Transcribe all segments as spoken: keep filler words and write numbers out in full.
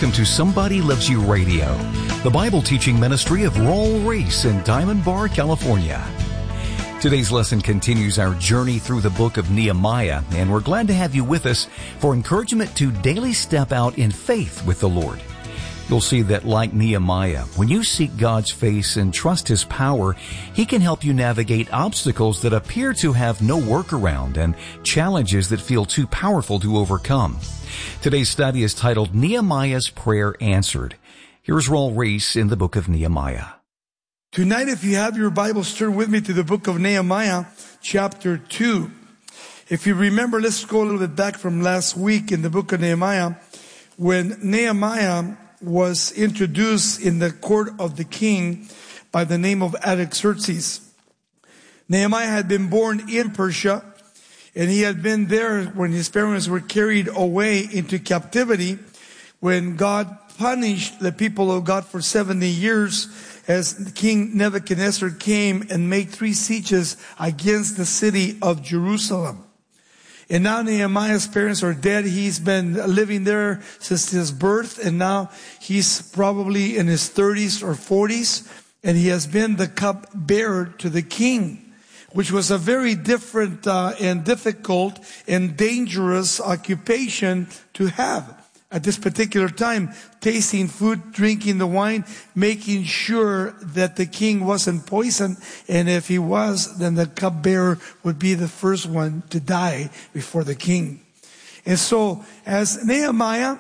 welcome to Somebody Loves You Radio, the Bible teaching ministry of Roll Reese in Diamond Bar, California. Today's lesson continues our journey through the book of Nehemiah, and we're glad to have you with us for encouragement to daily step out in faith with the Lord. You'll see that like Nehemiah, when you seek God's face and trust His power, He can help you navigate obstacles that appear to have no workaround and challenges that feel too powerful to overcome. Today's study is titled Nehemiah's Prayer Answered. Here's Roll Reese in the book of Nehemiah. Tonight, if you have your Bibles, turn with me to the book of Nehemiah, chapter two. If you remember, let's go a little bit back from last week in the book of Nehemiah, when Nehemiah was introduced in the court of the king by the name of Artaxerxes. Nehemiah had been born in Persia, and he had been there when his parents were carried away into captivity, when God punished the people of God for seventy years as King Nebuchadnezzar came and made three sieges against the city of Jerusalem. And now Nehemiah's parents are dead. He's been living there since his birth, and now he's probably in his thirties or forties, and he has been the cupbearer to the king, which was a very different uh, and difficult and dangerous occupation to have at this particular time. Tasting food, drinking the wine, making sure that the king wasn't poisoned, and if he was, then the cupbearer would be the first one to die before the king. And so, as Nehemiah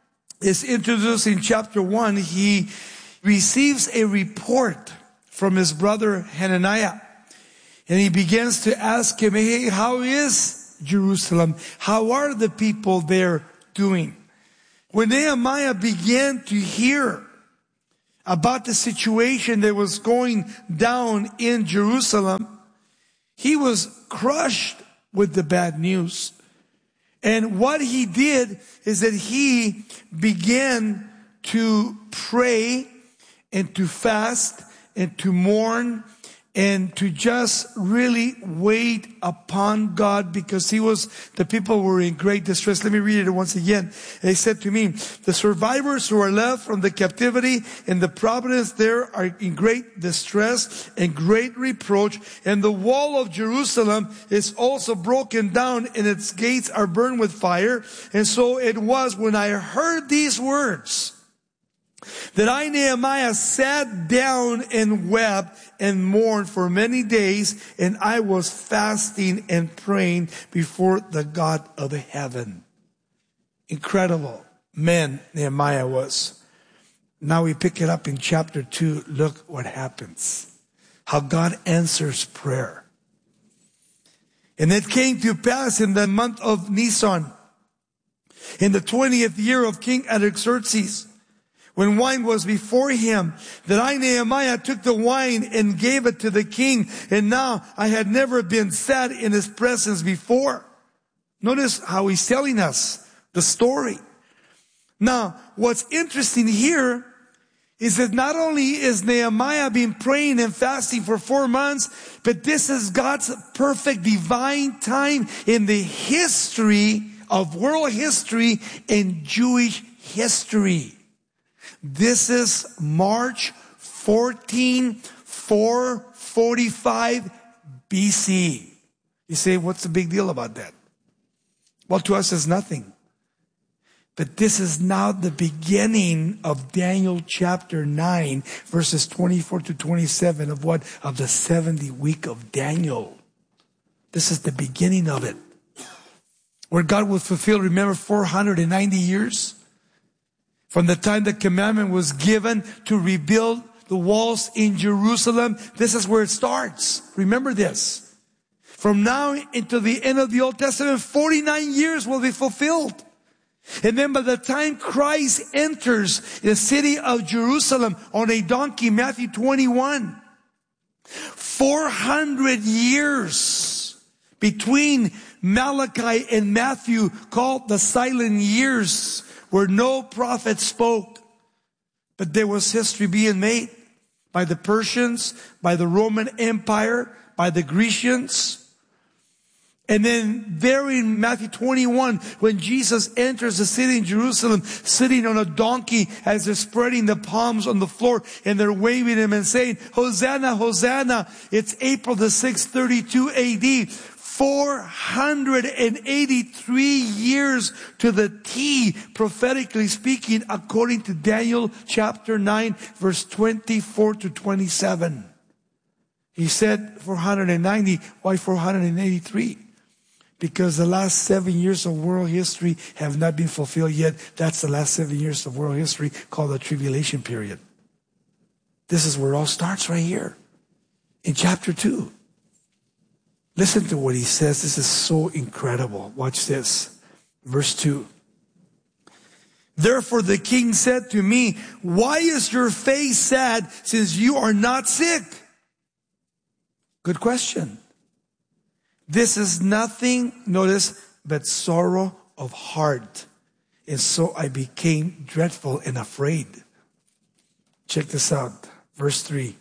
is introduced in chapter one, he receives a report from his brother Hananiah. And he begins to ask him, hey, how is Jerusalem? How are the people there doing? When Nehemiah began to hear about the situation that was going down in Jerusalem, he was crushed with the bad news. And what he did is that he began to pray and to fast and to mourn and to just really wait upon God, because he was, the people were in great distress. Let me read it once again. And he said to me, the survivors who are left from the captivity in the province there are in great distress and great reproach. And the wall of Jerusalem is also broken down, and its gates are burned with fire. And so it was when I heard these words that I, Nehemiah, sat down and wept and mourned for many days, and I was fasting and praying before the God of heaven. Incredible man Nehemiah was. Now we pick it up in chapter two. Look what happens. How God answers prayer. And it came to pass in the month of Nisan, in the twentieth year of King Artaxerxes, when wine was before him, that I, Nehemiah, took the wine and gave it to the king. And now I had never been sad in his presence before. Notice how he's telling us the story. Now, what's interesting here is that not only is Nehemiah been praying and fasting for four months, but this is God's perfect divine time in the history of world history and Jewish history. This is March fourteenth, four forty-five B C. You say, what's the big deal about that? Well, to us it's nothing. But this is now the beginning of Daniel chapter nine, verses twenty-four to twenty-seven of what? Of the seventieth week of Daniel. This is the beginning of it. Where God will fulfill, remember, four hundred ninety years? From the time the commandment was given to rebuild the walls in Jerusalem, this is where it starts. Remember this. From now into the end of the Old Testament, forty-nine years will be fulfilled. And then by the time Christ enters the city of Jerusalem on a donkey, Matthew twenty-one, four hundred years between Malachi and Matthew, called the silent years, where no prophet spoke, but there was history being made by the Persians, by the Roman Empire, by the Grecians. And then there in Matthew twenty-one, when Jesus enters the city in Jerusalem, sitting on a donkey as they're spreading the palms on the floor and they're waving him and saying, Hosanna, Hosanna. It's April the sixth, thirty-two A D. four hundred eighty-three years to the T, prophetically speaking, according to Daniel chapter nine, verse twenty-four to twenty-seven. He said four hundred ninety. Why four hundred eighty-three? Because the last seven years of world history have not been fulfilled yet. That's the last seven years of world history called the tribulation period. This is where it all starts right here in chapter two. Listen to what he says. This is so incredible. Watch this. Verse two. Therefore the king said to me, why is your face sad since you are not sick? Good question. This is nothing, notice, but sorrow of heart. And so I became dreadful and afraid. Check this out. Verse three.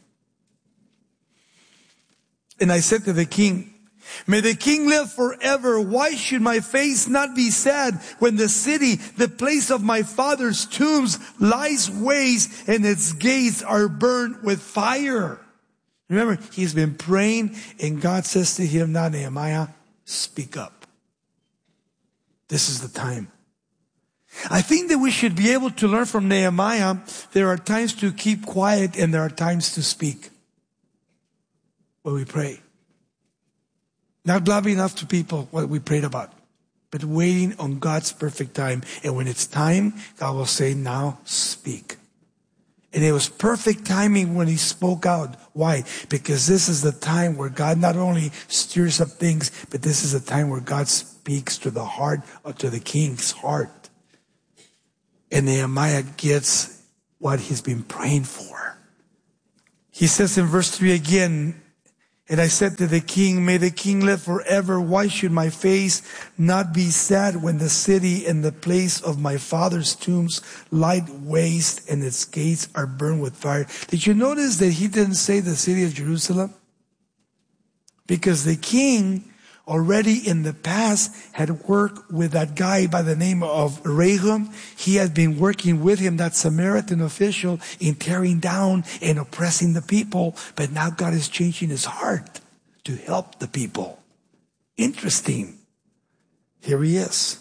And I said to the king, may the king live forever. Why should my face not be sad when the city, the place of my father's tombs, lies waste and its gates are burned with fire? Remember, he's been praying and God says to him, now Nehemiah, speak up. This is the time. I think that we should be able to learn from Nehemiah. There are times to keep quiet and there are times to speak when we pray. Not blabbing enough to people what we prayed about, but waiting on God's perfect time. And when it's time, God will say, now speak. And it was perfect timing when he spoke out. Why? Because this is the time where God not only stirs up things, but this is the time where God speaks to the heart, or to the king's heart. And Nehemiah gets what he's been praying for. He says in verse three again, and I said to the king, may the king live forever. Why should my face not be sad when the city and the place of my father's tombs lie waste and its gates are burned with fire? Did you notice that he didn't say the city of Jerusalem? Because the king already in the past had worked with that guy by the name of Rahum. He had been working with him, that Samaritan official, in tearing down and oppressing the people. But now God is changing his heart to help the people. Interesting. Here he is.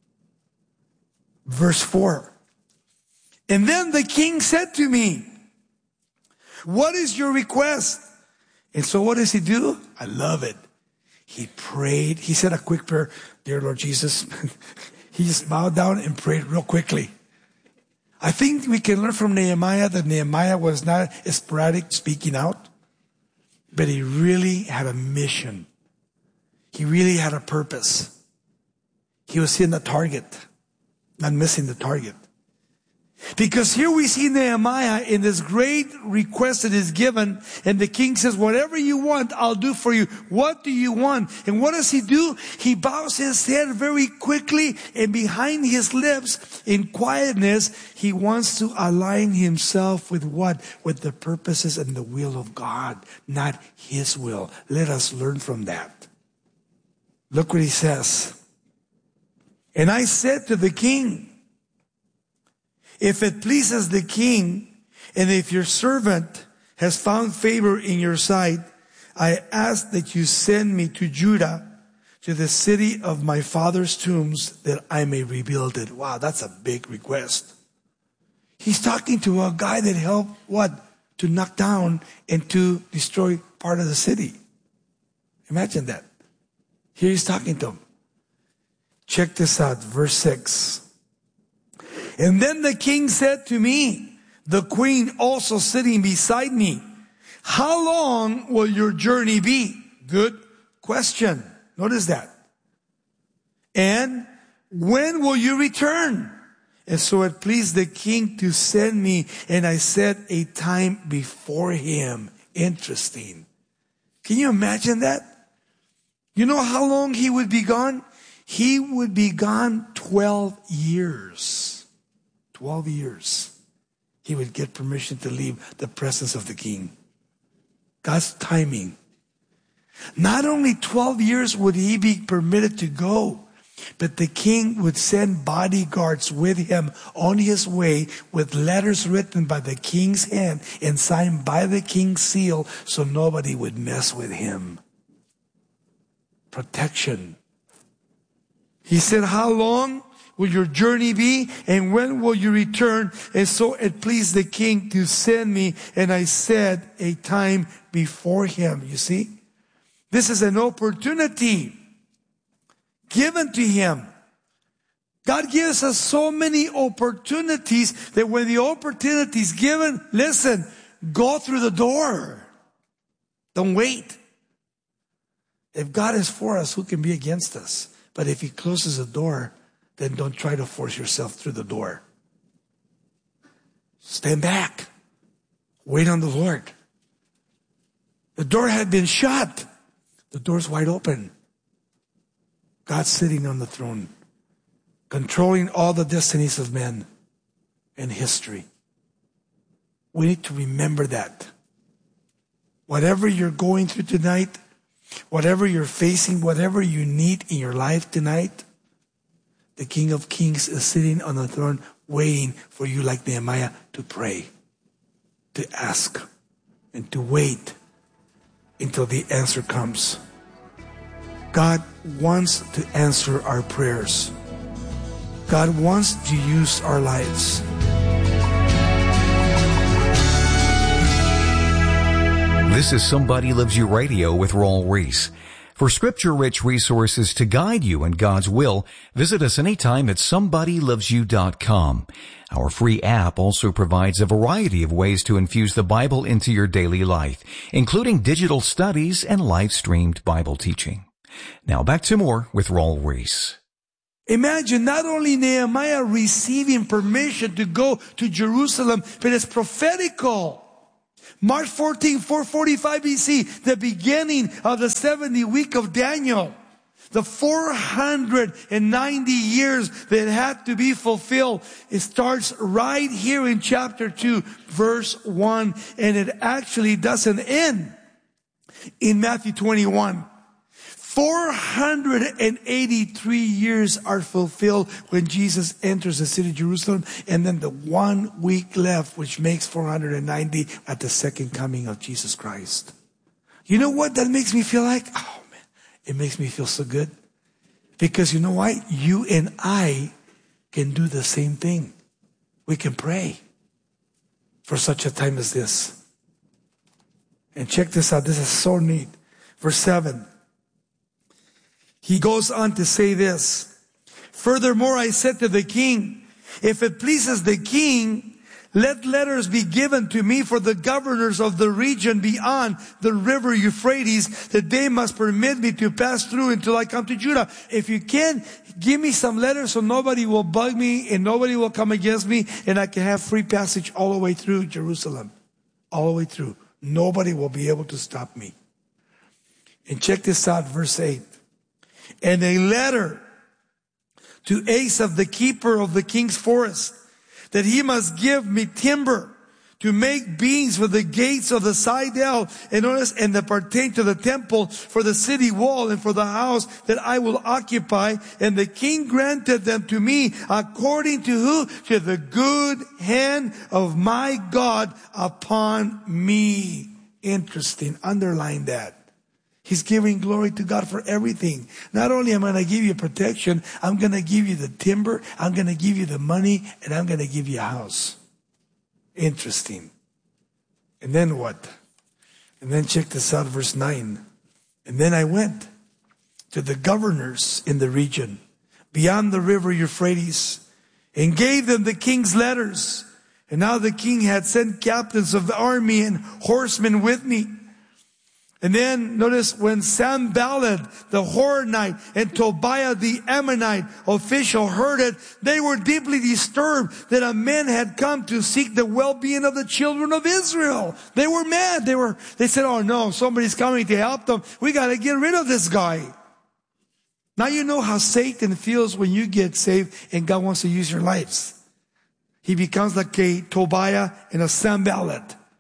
Verse four. And then the king said to me, what is your request? And so what does he do? I love it. He prayed. He said a quick prayer. Dear Lord Jesus. He just bowed down and prayed real quickly. I think we can learn from Nehemiah that Nehemiah was not sporadic speaking out, but he really had a mission. He really had a purpose. He was hitting the target, not missing the target. Because here we see Nehemiah in this great request that is given, and the king says, whatever you want, I'll do for you. What do you want? And what does he do? He bows his head very quickly, and behind his lips, in quietness, he wants to align himself with what? With the purposes and the will of God, not his will. Let us learn from that. Look what he says. And I said to the king, if it pleases the king, and if your servant has found favor in your sight, I ask that you send me to Judah, to the city of my father's tombs, that I may rebuild it. Wow, that's a big request. He's talking to a guy that helped, what? To knock down and to destroy part of the city. Imagine that. Here he's talking to him. Check this out, verse six. And then the king said to me, the queen also sitting beside me, how long will your journey be? Good question. Notice that. And when will you return? And so it pleased the king to send me, and I set a time before him. Interesting. Can you imagine that? You know how long he would be gone? He would be gone twelve years. Twelve years. He would get permission to leave the presence of the king. God's timing. Not only twelve years would he be permitted to go, but the king would send bodyguards with him on his way with letters written by the king's hand and signed by the king's seal so nobody would mess with him. Protection. He said, how long will your journey be, and when will you return? And so it pleased the king to send me, and I said a time before him. You see, this is an opportunity given to him. God gives us so many opportunities that when the opportunity is given, listen, go through the door. Don't wait. If God is for us, who can be against us? But if he closes the door, then don't try to force yourself through the door. Stand back. Wait on the Lord. The door had been shut. The door's wide open. God's sitting on the throne, controlling all the destinies of men and history. We need to remember that. Whatever you're going through tonight, whatever you're facing, whatever you need in your life tonight, the King of Kings is sitting on the throne waiting for you, like Nehemiah, to pray, to ask, and to wait until the answer comes. God wants to answer our prayers. God wants to use our lives. This is Somebody Loves You Radio with Raul Ries. For scripture-rich resources to guide you in God's will, visit us anytime at somebody loves you dot com. Our free app also provides a variety of ways to infuse the Bible into your daily life, including digital studies and live-streamed Bible teaching. Now back to more with Raul Ries. Imagine not only Nehemiah receiving permission to go to Jerusalem, but it's prophetical. March fourteenth, four forty-five B C, the beginning of the seventieth week of Daniel. The four hundred ninety years that had to be fulfilled. It starts right here in chapter two, verse one, and it actually doesn't end in Matthew twenty-one. four hundred eighty-three years are fulfilled when Jesus enters the city of Jerusalem, and then the one week left, which makes four hundred ninety at the second coming of Jesus Christ. You know what that makes me feel like? Oh man, it makes me feel so good. Because you know what? You and I can do the same thing. We can pray for such a time as this. And check this out. This is so neat. Verse seven. He goes on to say this. Furthermore, I said to the king, if it pleases the king, let letters be given to me for the governors of the region beyond the river Euphrates, that they must permit me to pass through until I come to Judah. If you can, give me some letters so nobody will bug me and nobody will come against me, and I can have free passage all the way through Jerusalem. All the way through. Nobody will be able to stop me. And check this out, verse eight. And a letter to Asaph, the keeper of the king's forest, that he must give me timber to make beams for the gates of the citadel, and notice, and that pertain to the temple, for the city wall, and for the house that I will occupy. And the king granted them to me according to who? To the good hand of my God upon me. Interesting. Underline that. He's giving glory to God for everything. Not only am I going to give you protection, I'm going to give you the timber, I'm going to give you the money, and I'm going to give you a house. Interesting. And then what? And then check this out, verse nine. And then I went to the governors in the region beyond the river Euphrates and gave them the king's letters. And now the king had sent captains of the army and horsemen with me. And then notice when Sanballat the Horonite and Tobiah the Ammonite official heard it, they were deeply disturbed that a man had come to seek the well-being of the children of Israel. They were mad. They were, they said, oh no, somebody's coming to help them. We got to get rid of this guy. Now you know how Satan feels when you get saved and God wants to use your lives. He becomes like a Tobiah and a Sanballat.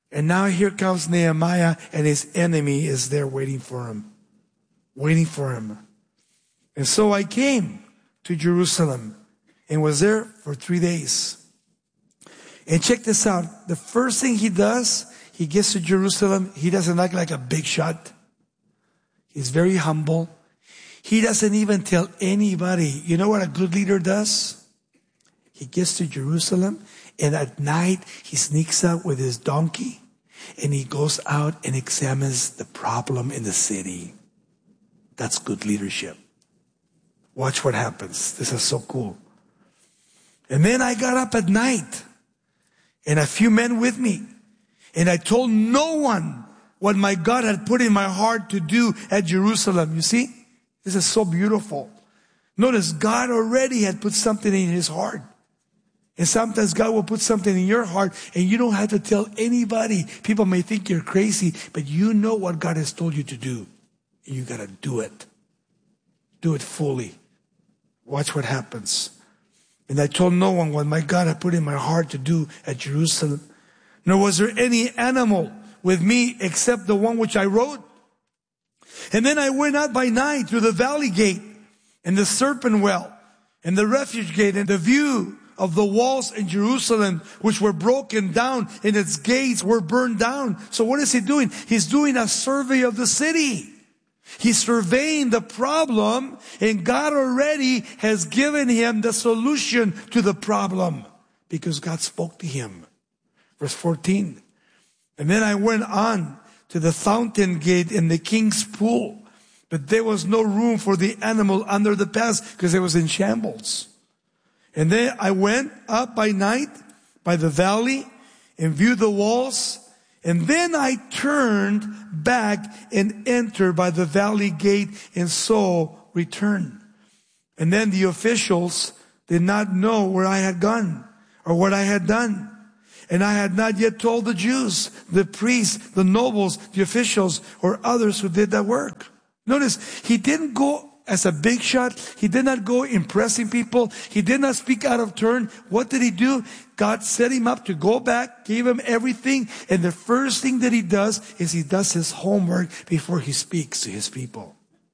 And now here comes Nehemiah, and his enemy is there waiting for him. Waiting for him. And so I came to Jerusalem and was there for three days. And check this out. The first thing he does, he gets to Jerusalem. He doesn't act like a big shot. He's very humble. He doesn't even tell anybody. You know what a good leader does? He gets to Jerusalem, and at night he sneaks out with his donkey, and he goes out and examines the problem in the city. That's good leadership. Watch what happens. This is so cool. And then I got up at night, and a few men with me, and I told no one what my God had put in my heart to do at Jerusalem. You see? This is so beautiful. Notice God already had put something in his heart. And sometimes God will put something in your heart and you don't have to tell anybody. People may think you're crazy, but you know what God has told you to do. And you got to do it. Do it fully. Watch what happens. And I told no one what my God had put in my heart to do at Jerusalem. Nor was there any animal with me except the one which I rode. And then I went out by night through the valley gate and the serpent well and the refuge gate, and the view of the walls in Jerusalem, which were broken down and its gates were burned down. So what is he doing? He's doing a survey of the city. He's surveying the problem, and God already has given him the solution to the problem because God spoke to him. Verse fourteen. And then I went on to the fountain gate in the king's pool, but there was no room for the animal under the pass because it was in shambles. And then I went up by night by the valley and viewed the walls. And then I turned back and entered by the valley gate, and so returned. And then the officials did not know where I had gone or what I had done. And I had not yet told the Jews, the priests, the nobles, the officials, or others who did that work. Notice, he didn't go as a big shot. He did not go impressing people. He did not speak out of turn. What did he do? God set him up to go back, gave him everything. And the first thing that he does is he does his homework before he speaks to his people.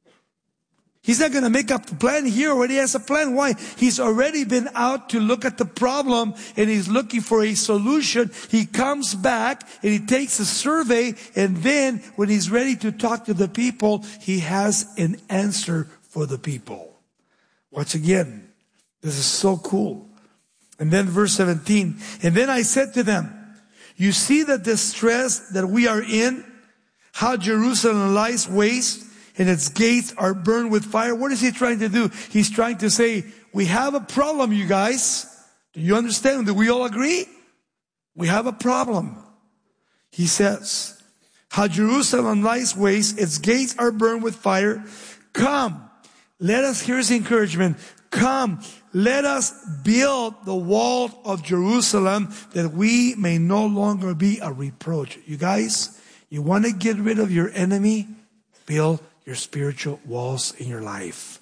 He's not going to make up the plan. He already has a plan. Why? He's already been out to look at the problem and he's looking for a solution. He comes back and he takes a survey, and then when he's ready to talk to the people, he has an answer for the people. Watch again. This is so cool. And then verse seventeen. And then I said to them, you see the distress that we are in, how Jerusalem lies waste, and its gates are burned with fire. What is he trying to do? He's trying to say, we have a problem, you guys. Do you understand? Do we all agree? We have a problem. He says, how Jerusalem lies waste, its gates are burned with fire. Come, let us, here's the encouragement. Come, let us build the wall of Jerusalem that we may no longer be a reproach. You guys, you want to get rid of your enemy? Build your spiritual walls in your life.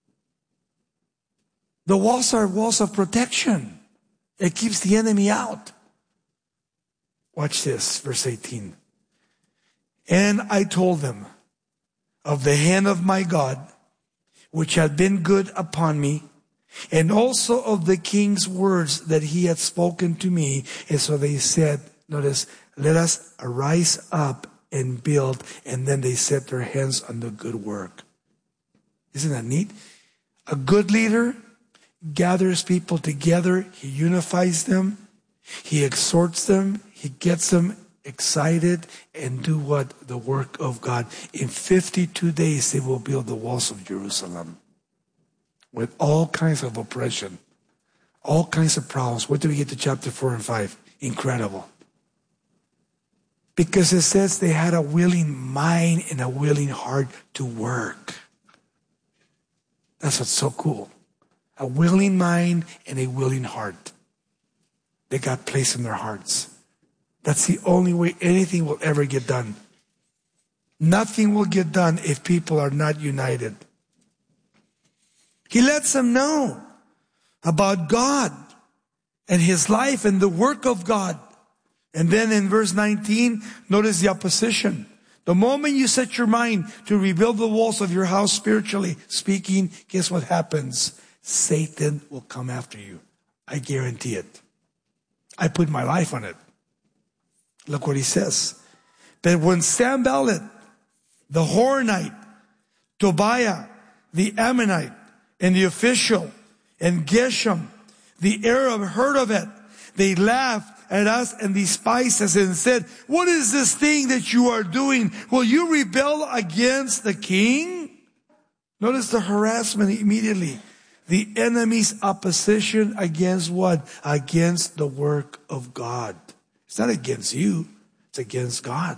The walls are walls of protection. It keeps the enemy out. Watch this, verse eighteen. And I told them of the hand of my God, which had been good upon me, and also of the king's words that he had spoken to me. And so they said, notice, let us arise up and build. And then they set their hands on the good work. Isn't that neat? A good leader gathers people together. He unifies them. He exhorts them. He gets them excited and do what? The work of God. In fifty-two days, they will build the walls of Jerusalem with all kinds of oppression, all kinds of problems. Wait till we get to chapter four and five. Incredible. Because it says they had a willing mind and a willing heart to work. That's what's so cool. A willing mind and a willing heart. They got placed in their hearts. That's the only way anything will ever get done. Nothing will get done if people are not united. He lets them know about God and his life and the work of God. And then in verse nineteen, notice the opposition. The moment you set your mind to rebuild the walls of your house spiritually speaking, guess what happens? Satan will come after you. I guarantee it. I put my life on it. Look what he says. But when Sanballat, the Horonite, Tobiah, the Ammonite, and the official, and Geshem, the Arab, heard of it, they laughed at us and despised us and said, what is this thing that you are doing? Will you rebel against the king? Notice the harassment immediately. The enemy's opposition against what? Against the work of God. It's not against you. It's against God.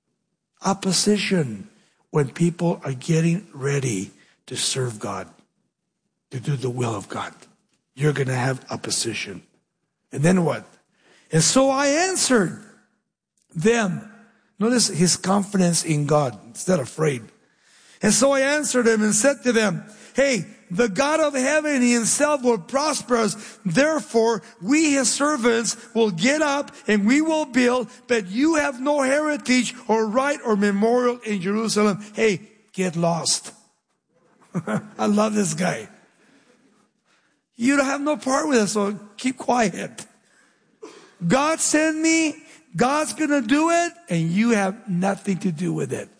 Opposition when people are getting ready to serve God, to do the will of God. You're going to have opposition. And then what? And so I answered them. Notice his confidence in God. He's not afraid. And so I answered them and said to them, hey, the God of heaven himself will prosper us. Therefore, we his servants will get up and we will build, but you have no heritage or right or memorial in Jerusalem. Hey, get lost. I love this guy. You don't have no part with us, so keep quiet. God sent me, God's going to do it, and you have nothing to do with it.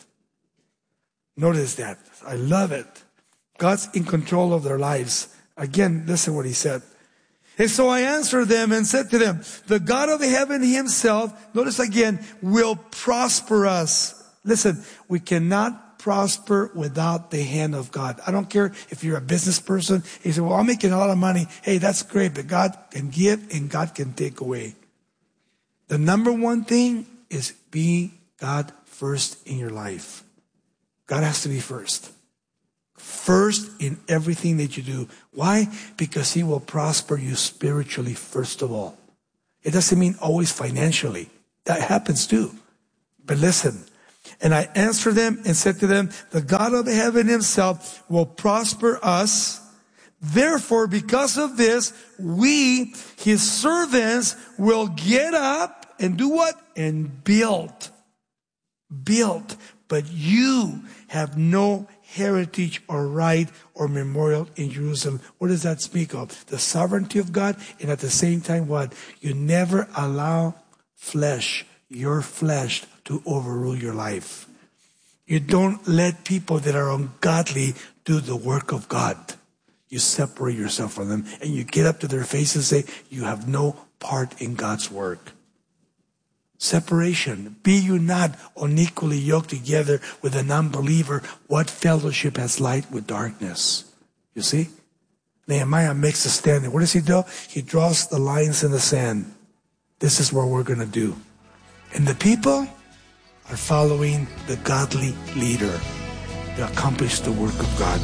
Notice that. I love it. God's in control of their lives. Again, listen what he said. And so I answered them and said to them, the God of heaven himself, notice again, will prosper us. Listen, we cannot prosper without the hand of God. I don't care if you're a business person. You say, well, I'm making a lot of money. Hey, that's great, but God can give and God can take away. The number one thing is be God first in your life. God has to be first. First in everything that you do. Why? Because he will prosper you spiritually first of all. It doesn't mean always financially. That happens too. But listen. And I answered them and said to them, the God of heaven himself will prosper us. Therefore, because of this, we, his servants, will get up and do what? And build. Build. But you have no heritage or right or memorial in Jerusalem. What does that speak of? The sovereignty of God, and at the same time, what? You never allow flesh, your flesh, to overrule your life. You don't let people that are ungodly do the work of God. You separate yourself from them, and you get up to their face and say, you have no part in God's work. Separation. Be you not unequally yoked together with an unbeliever. What fellowship has light with darkness? You see? Nehemiah makes a stand. What does he do? He draws the lines in the sand. This is what we're going to do. And the people are following the godly leader to accomplish the work of God.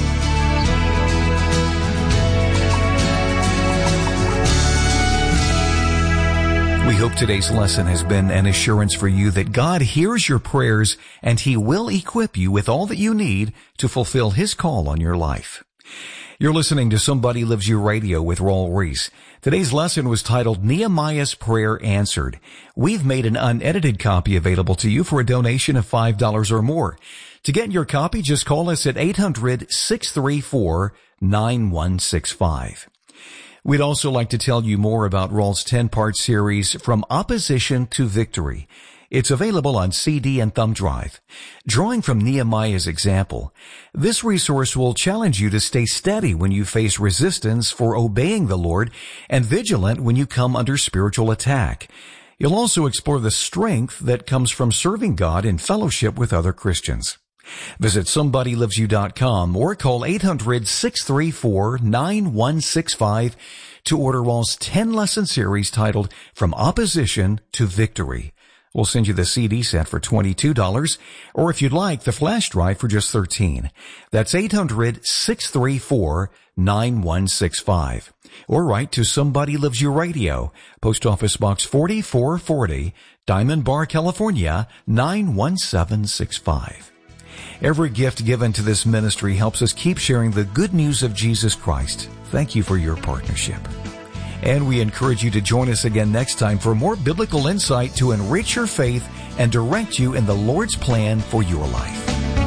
We hope today's lesson has been an assurance for you that God hears your prayers and he will equip you with all that you need to fulfill his call on your life. You're listening to Somebody Loves You Radio with Raul Ries. Today's lesson was titled Nehemiah's Prayer Answered. We've made an unedited copy available to you for a donation of five dollars or more. To get your copy, just call us at eight hundred, six three four, nine one six five. We'd also like to tell you more about Raul's ten-part series, From Opposition to Victory. It's available on C D and thumb drive. Drawing from Nehemiah's example, this resource will challenge you to stay steady when you face resistance for obeying the Lord and vigilant when you come under spiritual attack. You'll also explore the strength that comes from serving God in fellowship with other Christians. Visit somebody lives you dot com or call eight hundred, six three four, nine one six five to order Raul's ten-lesson series titled From Opposition to Victory. We'll send you the C D set for twenty-two dollars, or if you'd like, the flash drive for just thirteen dollars. That's eight hundred, six three four, nine one six five. Or write to Somebody Loves You Radio, Post Office Box forty-four forty, Diamond Bar, California, nine one seven six five. Every gift given to this ministry helps us keep sharing the good news of Jesus Christ. Thank you for your partnership. And we encourage you to join us again next time for more biblical insight to enrich your faith and direct you in the Lord's plan for your life.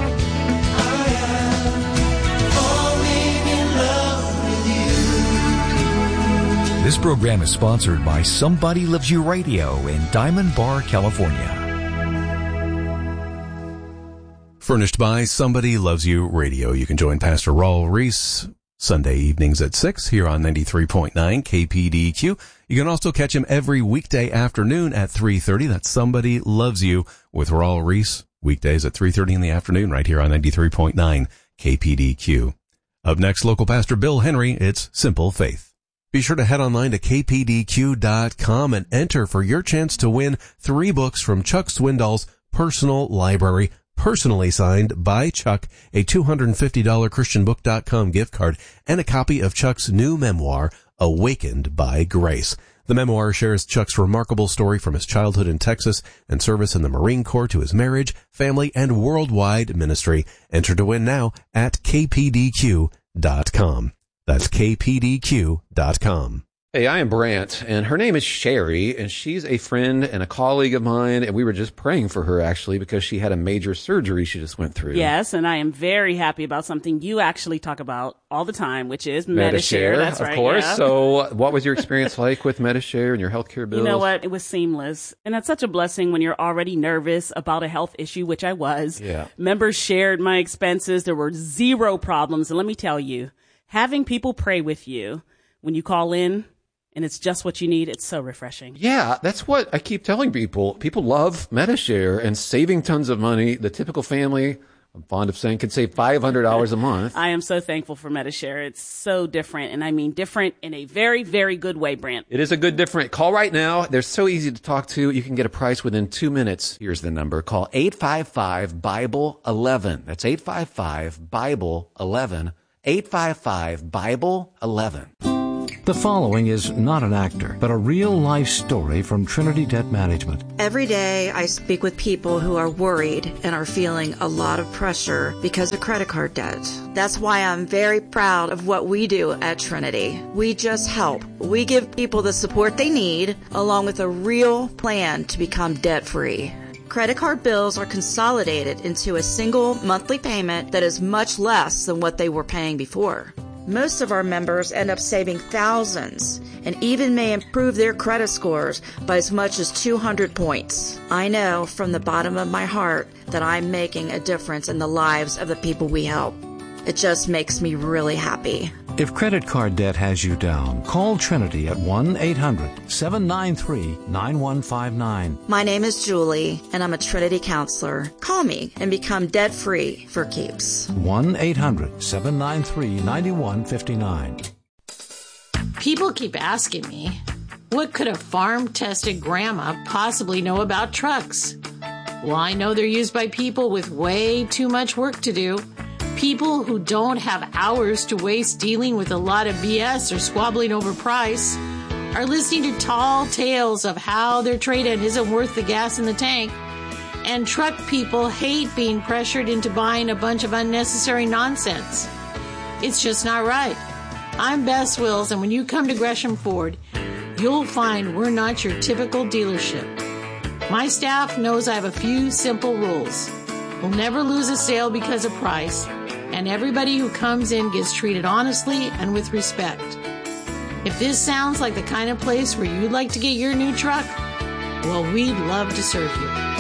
This program is sponsored by Somebody Loves You Radio in Diamond Bar, California. Furnished by Somebody Loves You Radio. You can join Pastor Raul Reese Sunday evenings at six here on ninety-three point nine K P D Q. You can also catch him every weekday afternoon at three thirty. That's Somebody Loves You with Raul Reese. Weekdays at three thirty in the afternoon right here on ninety-three point nine K P D Q. Up next, local pastor Bill Henry. It's Simple Faith. Be sure to head online to K P D Q dot com and enter for your chance to win three books from Chuck Swindoll's personal library, personally signed by Chuck, a two hundred fifty dollars Christian Book dot com gift card, and a copy of Chuck's new memoir, Awakened by Grace. The memoir shares Chuck's remarkable story from his childhood in Texas and service in the Marine Corps to his marriage, family, and worldwide ministry. Enter to win now at K P D Q dot com. That's K P D Q dot com. Hey, I am Brant, and her name is Sherry, and she's a friend and a colleague of mine, and we were just praying for her, actually, because she had a major surgery she just went through. Yes, and I am very happy about something you actually talk about all the time, which is Medi-Share. Medi-Share. That's of right, course. yeah. So what was your experience like with Medi-Share and your healthcare bills? You know what? It was seamless, and that's such a blessing when you're already nervous about a health issue, which I was. Yeah. Members shared my expenses. There were zero problems, and let me tell you, having people pray with you when you call in, and it's just what you need, it's so refreshing. Yeah, that's what I keep telling people. People love Medi-Share and saving tons of money. The typical family, I'm fond of saying, can save five hundred dollars a month. I am so thankful for Medi-Share. It's so different, and I mean different in a very, very good way, Brant. It is a good different. Call right now. They're so easy to talk to. You can get a price within two minutes. Here's the number. Call eight five five, Bible eleven. That's eight five five, Bible eleven. eight five five, Bible eleven. The following is not an actor, but a real-life story from Trinity Debt Management. Every day I speak with people who are worried and are feeling a lot of pressure because of credit card debt. That's why I'm very proud of what we do at Trinity. We just help. We give people the support they need, along with a real plan to become debt-free. Credit card bills are consolidated into a single monthly payment that is much less than what they were paying before. Most of our members end up saving thousands and even may improve their credit scores by as much as two hundred points. I know from the bottom of my heart that I'm making a difference in the lives of the people we help. It just makes me really happy. If credit card debt has you down, call Trinity at one eight hundred, seven nine three, nine one five nine. My name is Julie, and I'm a Trinity counselor. Call me and become debt-free for keeps. one eight hundred, seven nine three, nine one five nine. People keep asking me, what could a farm-tested grandma possibly know about trucks? Well, I know they're used by people with way too much work to do. People who don't have hours to waste dealing with a lot of B S or squabbling over price are listening to tall tales of how their trade-in isn't worth the gas in the tank. And truck people hate being pressured into buying a bunch of unnecessary nonsense. It's just not right. I'm Bess Wills, and when you come to Gresham Ford, you'll find we're not your typical dealership. My staff knows I have a few simple rules. We'll never lose a sale because of price, and everybody who comes in gets treated honestly and with respect. If this sounds like the kind of place where you'd like to get your new truck, well, we'd love to serve you.